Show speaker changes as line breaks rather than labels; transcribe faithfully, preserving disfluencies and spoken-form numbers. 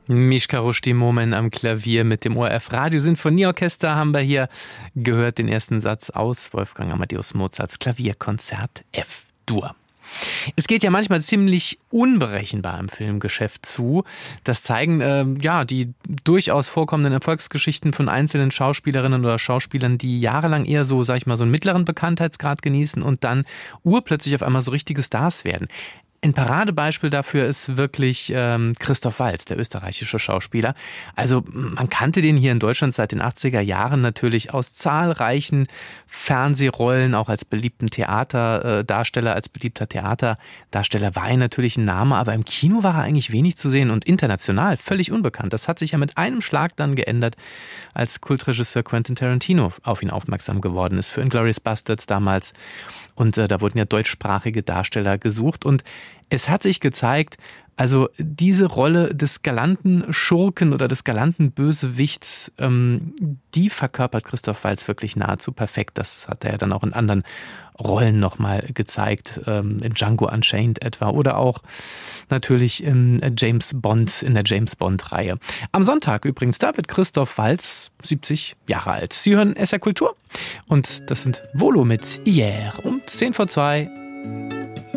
Mischka Rushdie-Momen am Klavier mit dem O R F Radiosinfonieorchester haben wir hier gehört, den ersten Satz aus Wolfgang Amadeus Mozarts Klavierkonzert F-Dur. Es geht ja manchmal ziemlich unberechenbar im Filmgeschäft zu. Das zeigen äh, ja die durchaus vorkommenden Erfolgsgeschichten von einzelnen Schauspielerinnen oder Schauspielern, die jahrelang eher so, sag ich mal, so einen mittleren Bekanntheitsgrad genießen und dann urplötzlich auf einmal so richtige Stars werden. Ein Paradebeispiel dafür ist wirklich ähm, Christoph Waltz, der österreichische Schauspieler. Also man kannte den hier in Deutschland seit den achtziger Jahren natürlich aus zahlreichen Fernsehrollen, auch als beliebten Theaterdarsteller, als beliebter Theaterdarsteller war er natürlich ein Name, aber im Kino war er eigentlich wenig zu sehen und international völlig unbekannt. Das hat sich ja mit einem Schlag dann geändert, als Kultregisseur Quentin Tarantino auf ihn aufmerksam geworden ist für Inglourious Basterds damals. Und äh, da wurden ja deutschsprachige Darsteller gesucht und es hat sich gezeigt, also diese Rolle des galanten Schurken oder des galanten Bösewichts, ähm, die verkörpert Christoph Waltz wirklich nahezu perfekt. Das hat er ja dann auch in anderen Rollen nochmal gezeigt, ähm, in Django Unchained etwa oder auch natürlich in James Bond, in der James Bond-Reihe. Am Sonntag übrigens, da wird Christoph Waltz siebzig Jahre alt. Sie hören S R Kultur und das sind Volo mit Hier um zehn vor zwei.